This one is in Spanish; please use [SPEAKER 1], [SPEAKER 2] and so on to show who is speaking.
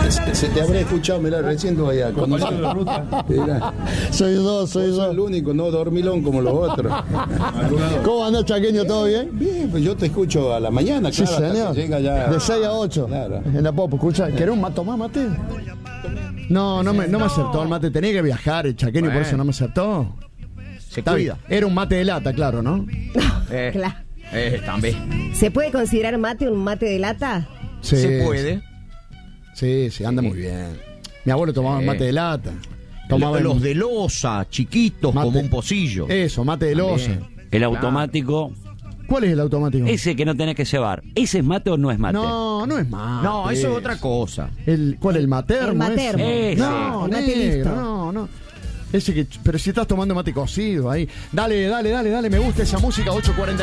[SPEAKER 1] Se te habrá escuchado, mirá, recién tú allá.
[SPEAKER 2] Soy dos.
[SPEAKER 1] El único, no dormilón como los otros.
[SPEAKER 2] ¿Cómo andás, Chaqueño? ¿Todo bien?
[SPEAKER 1] Bien, pues yo te escucho a la mañana,
[SPEAKER 2] Sí,
[SPEAKER 1] claro.
[SPEAKER 2] señor.
[SPEAKER 1] Llega ya.
[SPEAKER 2] De 6 a 8.
[SPEAKER 1] Claro.
[SPEAKER 2] En la Popo. Escucha, ¿querés un tomás mate? No me aceptó el mate. Tenía que viajar el Chaqueño,
[SPEAKER 3] Bueno.
[SPEAKER 2] por eso no me aceptó.
[SPEAKER 3] Se
[SPEAKER 2] Está
[SPEAKER 3] cuida.
[SPEAKER 2] bien. Era un mate de lata, claro, ¿no?
[SPEAKER 4] Claro.
[SPEAKER 3] También.
[SPEAKER 4] ¿Se puede considerar mate un mate de lata?
[SPEAKER 2] Sí,
[SPEAKER 3] Se puede.
[SPEAKER 2] Sí, anda muy bien. Mi abuelo tomaba mate de lata.
[SPEAKER 3] Los de loza, chiquitos,
[SPEAKER 2] Mate.
[SPEAKER 3] como un pocillo.
[SPEAKER 2] Eso, mate de loza.
[SPEAKER 5] El automático,
[SPEAKER 2] ¿Cuál es el automático?
[SPEAKER 5] ese que no tenés que cebar. ¿Ese es mate o no es mate?
[SPEAKER 2] No es mate.
[SPEAKER 3] No, eso es otra cosa.
[SPEAKER 2] ¿Cuál es el matermo?
[SPEAKER 4] El matermo.
[SPEAKER 2] ese?
[SPEAKER 5] Ese.
[SPEAKER 2] No,
[SPEAKER 4] El mate
[SPEAKER 2] negro,
[SPEAKER 4] listo.
[SPEAKER 2] no. Ese que, pero si estás tomando mate cocido ahí. Dale, me gusta esa música, 8:40.